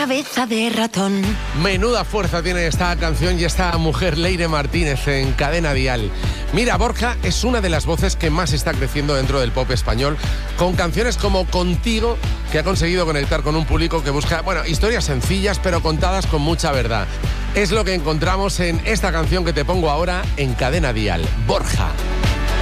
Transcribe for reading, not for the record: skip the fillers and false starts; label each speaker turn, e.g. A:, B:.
A: cabeza de ratón.
B: Menuda fuerza tiene esta canción y esta mujer, Leire Martínez, en Cadena Dial. Mira, Borja es una de las voces que más está creciendo dentro del pop español, con canciones como Contigo, que ha conseguido conectar con un público que busca, historias sencillas pero contadas con mucha verdad. Es lo que encontramos en esta canción que te pongo ahora en Cadena Dial. Borja.